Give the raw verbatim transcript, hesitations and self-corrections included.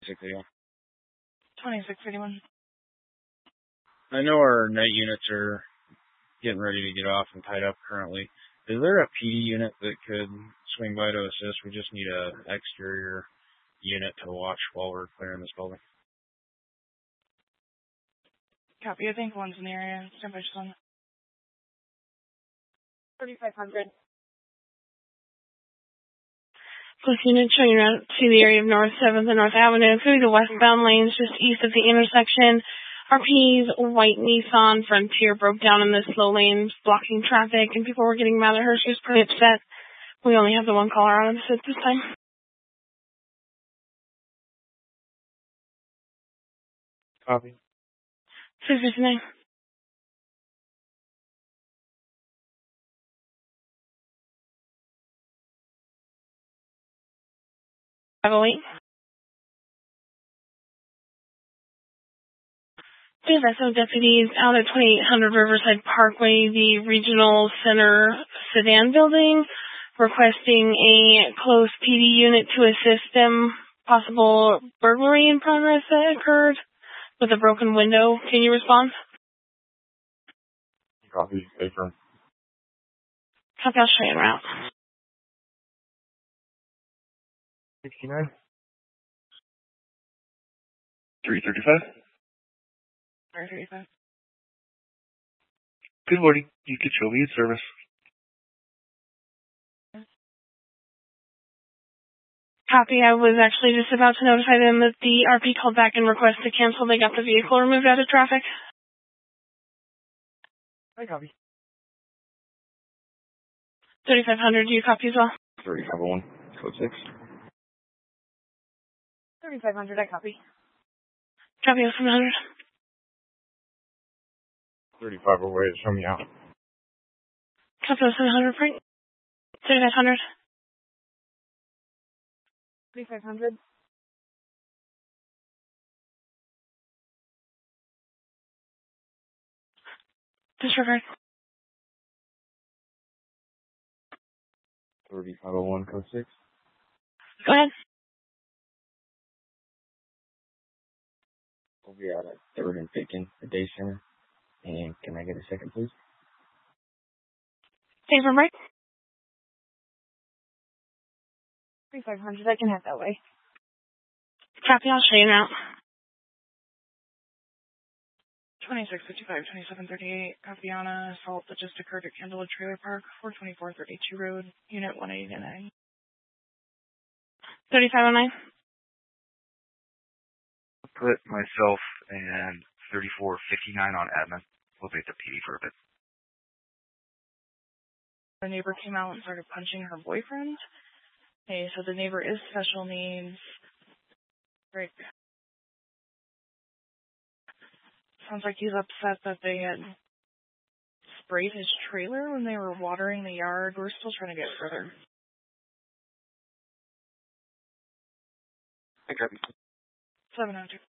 six eighty-one. twenty-six eighty-one. I know our night units are getting ready to get off and tied up currently. Is there a P D unit that could swing by to assist? We just need an exterior unit to watch while we're clearing this building. Copy. I think one's in the area. Stand by just on. thirty-five hundred. Police unit showing around to the area of North seventh and North Avenue through the westbound lanes just east of the intersection. R P's white Nissan Frontier broke down in the slow lanes, blocking traffic, and people were getting mad at her. She was pretty upset. We only have the one caller on us at this time. Copy. six fifty-nine. five oh eight. We have S O deputies out at twenty-eight hundred Riverside Parkway, the Regional Center Sedan Building, requesting a close P D unit to assist them. Possible burglary in progress that occurred with a broken window. Can you respond? Copy. Affirm. Copy. I'll show you en route. sixty-nine. three thirty-five. three thirty-five. Good morning. You can show me in service. Copy. I was actually just about to notify them that the R P called back and requested to cancel. They got the vehicle removed out of traffic. I copy. thirty-five hundred. Do you copy as well? thirty-five oh one. Code six. thirty-five hundred. I copy. Copy. seven hundred. thirty-five oh eight. Show me out. Copy. seven hundred. Print. thirty-five hundred. thirty-five hundred. Disregard. thirty-five oh one. Code six. Go ahead. We'll be out at third and Bacon, the day center. And can I get a second, please? Save room break. thirty-five hundred. I can head that way. Copy. I'll show you now. twenty-six fifty-five, twenty-seven thirty-eight. Capiana assault that just occurred at Candlewood Trailer Park, four twenty-four thirty-two Road, Unit one eighty-nine. thirty-five oh nine. Put myself and thirty-four fifty-nine on admin. We'll be at the P D for a bit. The neighbor came out and started punching her boyfriend. Okay, so the neighbor is special needs. Rick. Sounds like he's upset that they had sprayed his trailer when they were watering the yard. We're still trying to get further. I copy. seven hundred.